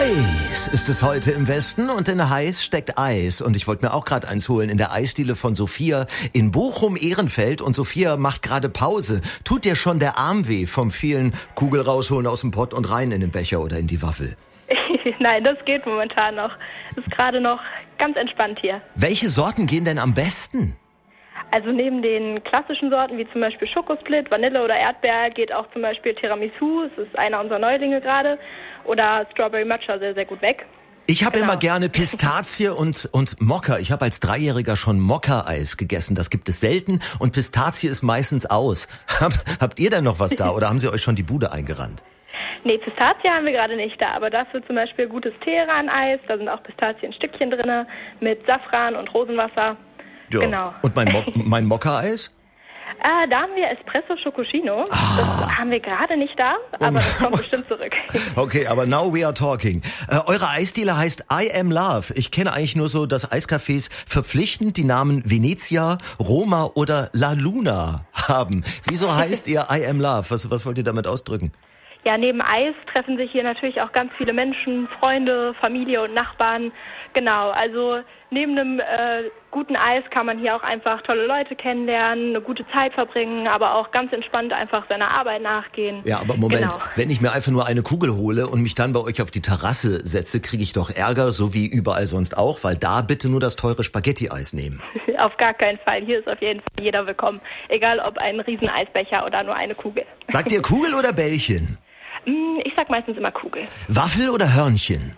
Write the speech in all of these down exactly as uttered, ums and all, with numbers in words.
Heiß ist es heute im Westen und in heiß steckt Eis. Und ich wollte mir auch gerade eins holen in der Eisdiele von Sophia in Bochum-Ehrenfeld. Und Sophia macht gerade Pause. Tut dir schon der Arm weh vom vielen Kugel rausholen aus dem Pott und rein in den Becher oder in die Waffel? Nein, das geht momentan noch. Es ist gerade noch ganz entspannt hier. Welche Sorten gehen denn am besten? Also neben den klassischen Sorten wie zum Beispiel Schokosplit, Vanille oder Erdbeer geht auch zum Beispiel Tiramisu, es ist einer unserer Neulinge gerade, oder Strawberry Matcha sehr, sehr gut weg. Ich habe Genau. immer gerne Pistazie und und Mokka. Ich habe als Dreijähriger schon Mokka-Eis gegessen. Das gibt es selten und Pistazie ist meistens aus. Hab, habt ihr denn noch was da oder haben sie euch schon die Bude eingerannt? Nee, Pistazie haben wir gerade nicht da, aber dafür zum Beispiel gutes Teheran-Eis, da sind auch Pistazienstückchen drin mit Safran und Rosenwasser. Ja. Genau. Und mein, Mo- mein Mokka-Eis? Äh, da haben wir Espresso Schokocino. Ah. Das haben wir gerade nicht da, aber das kommt bestimmt zurück. Okay, aber now we are talking. Äh, eure Eisdiele heißt I Am Love. Ich kenne eigentlich nur so, dass Eiscafés verpflichtend die Namen Venezia, Roma oder La Luna haben. Wieso heißt ihr I Am Love? Was, was wollt ihr damit ausdrücken? Ja, neben Eis treffen sich hier natürlich auch ganz viele Menschen, Freunde, Familie und Nachbarn. Genau, also neben einem äh, guten Eis kann man hier auch einfach tolle Leute kennenlernen, eine gute Zeit verbringen, aber auch ganz entspannt einfach seiner Arbeit nachgehen. Ja, aber Moment, Genau. wenn ich mir einfach nur eine Kugel hole und mich dann bei euch auf die Terrasse setze, kriege ich doch Ärger, so wie überall sonst auch, weil da bitte nur das teure Spaghetti-Eis nehmen. Auf gar keinen Fall. Hier ist auf jeden Fall jeder willkommen. Egal ob ein riesen Eisbecher oder nur eine Kugel. Sagt ihr Kugel oder Bällchen? Ich sag meistens immer Kugel. Waffel oder Hörnchen?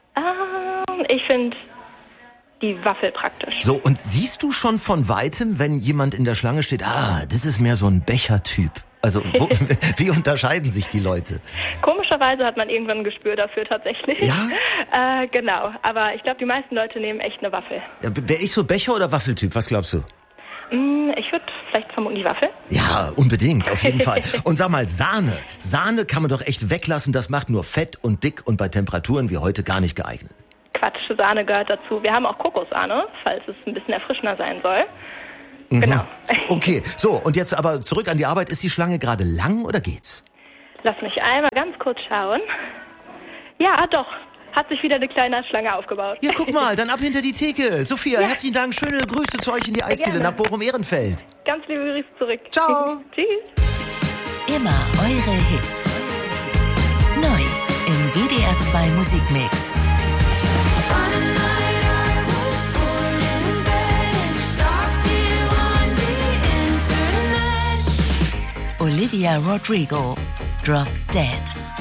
Ähm, ich finde die Waffel praktisch. So, und siehst du schon von Weitem, wenn jemand in der Schlange steht, ah, das ist mehr so ein Bechertyp? Also, wo, wie unterscheiden sich die Leute? Komischerweise hat man irgendwann ein Gespür dafür tatsächlich. Ja? Äh, genau, aber ich glaube, die meisten Leute nehmen echt eine Waffel. Ja, wäre ich so Becher- oder Waffeltyp? Was glaubst du? Mm, ich würde vielleicht vermuten die Waffel. Ja, unbedingt, auf jeden Fall. Und sag mal, Sahne. Sahne kann man doch echt weglassen. Das macht nur fett und dick und bei Temperaturen wie heute gar nicht geeignet. Quatsch, Sahne gehört dazu. Wir haben auch Kokossahne, falls es ein bisschen erfrischender sein soll. Mhm. Genau. Okay, so, und jetzt aber zurück an die Arbeit. Ist die Schlange gerade lang oder geht's? Lass mich einmal ganz kurz schauen. Ja, doch. Hat sich wieder eine kleine Schlange aufgebaut. Ja, guck mal, dann ab hinter die Theke. Sophia, ja. Herzlichen Dank. Schöne Grüße zu euch in die Eisdiele nach Bochum-Ehrenfeld. Ganz liebe Grüße zurück. Ciao. Tschüss. Immer eure Hits. Neu im W D R zwei Musikmix. Olivia Rodrigo, Drop Dead.